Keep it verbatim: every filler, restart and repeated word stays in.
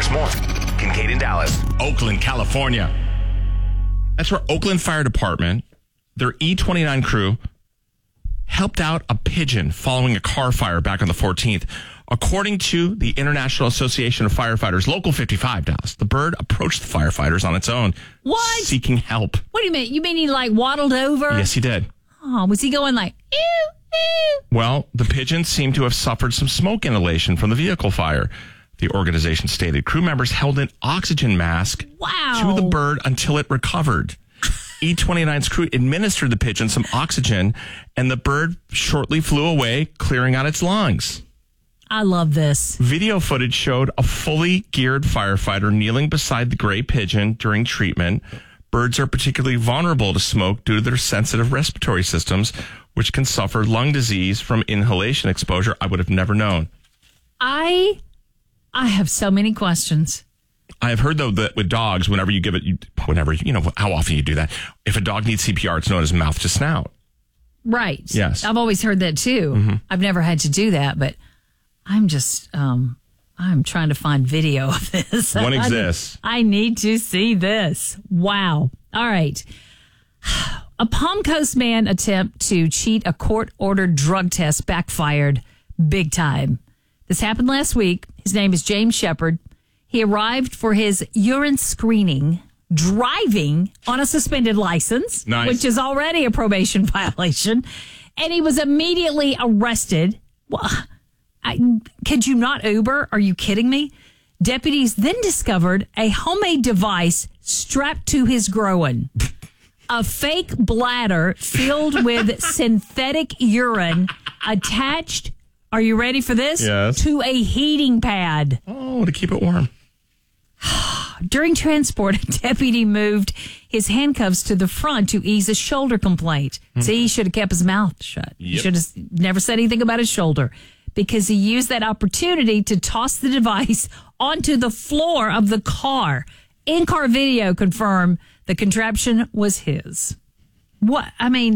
There's more. Kincaid in Dallas. Oakland, California. That's where Oakland Fire Department, their E twenty-nine crew, helped out a pigeon following a car fire back on the fourteenth. According to the International Association of Firefighters, Local fifty-five, Dallas, the bird approached the firefighters on its own. What? Seeking help. What do you mean? You mean he like waddled over? Yes, he did. Oh, was he going like, ew, ew? Well, the pigeon seemed to have suffered some smoke inhalation from the vehicle fire. The organization stated crew members held an oxygen mask wow. to the bird until it recovered. E twenty-nine's crew administered the pigeon some oxygen, and the bird shortly flew away, clearing out its lungs. I love this. Video footage showed a fully geared firefighter kneeling beside the gray pigeon during treatment. Birds are particularly vulnerable to smoke due to their sensitive respiratory systems, which can suffer lung disease from inhalation exposure. I would have never known. I... I have so many questions. I have heard, though, that with dogs, whenever you give it, you, whenever, you know, how often you do that. If a dog needs C P R, it's known as mouth to snout. Right. Yes. I've always heard that, too. Mm-hmm. I've never had to do that, but I'm just, um, I'm trying to find video of this. One exists. I need to see this. Wow. All right. A Palm Coast man attempt to cheat a court-ordered drug test backfired big time. This happened last week. His name is James Shepard. He arrived for his urine screening, driving on a suspended license, nice. Which is already a probation violation, and he was immediately arrested. Well, I, could you not Uber? Are you kidding me? Deputies then discovered a homemade device strapped to his groin. A fake bladder filled with synthetic urine attached, are you ready for this? Yes. To a heating pad. Oh, to keep it warm. During transport, a deputy moved his handcuffs to the front to ease a shoulder complaint. Mm. See, he should have kept his mouth shut. Yep. He should have never said anything about his shoulder because he used that opportunity to toss the device onto the floor of the car. In-car video confirmed the contraption was his. What? I mean...